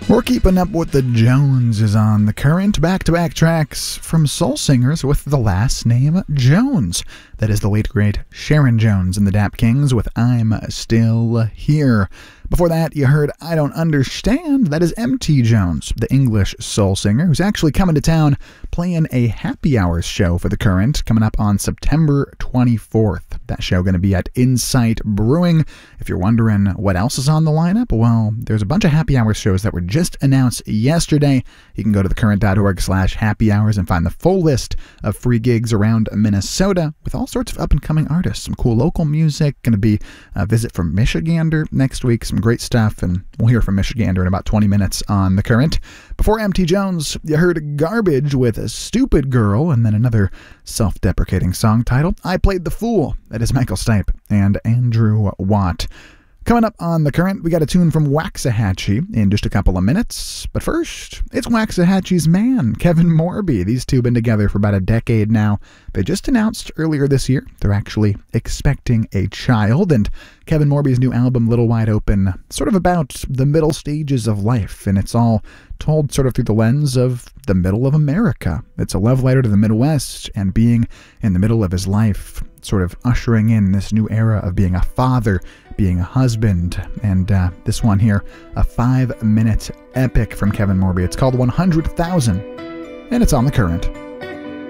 We're keeping up with the Joneses on the current. Back-to-back tracks from soul singers with the last name Jones. That is the late, great Sharon Jones and the Dap Kings with I'm Still Here. Before that, you heard I Don't Understand. That is M.T. Jones, the English soul singer, who's actually coming to town playing a happy hours show for the current coming up on September 24th. That show going to be at Insight Brewing. If you're wondering what else is on the lineup, well, there's a bunch of happy hours shows that were just announced yesterday. You can go to thecurrent.org/happy hours and find the full list of free gigs around Minnesota with all sorts of up-and-coming artists. Some cool local music. Going to be a visit from Michigander next week. Some great stuff, and we'll hear from Michigander in about 20 minutes on the current. Before M.T. Jones, you heard Garbage with a Stupid Girl, and then another self-deprecating song titled I Played the Fool. That is Michael Stipe and Andrew Watt. Coming up on the current, we got a tune from Waxahachie in just a couple of minutes. But first, it's Waxahachie's man, Kevin Morby. These two have been together for about a decade now. They just announced earlier this year they're actually expecting a child. And Kevin Morby's new album, Little Wide Open, sort of about the middle stages of life. And it's all told sort of through the lens of the middle of America. It's a love letter to the Midwest and being in the middle of his life, sort of ushering in this new era of being a father, being a husband, and this one here, a 5-minute epic from Kevin Morby. It's called 100,000, and it's on the current.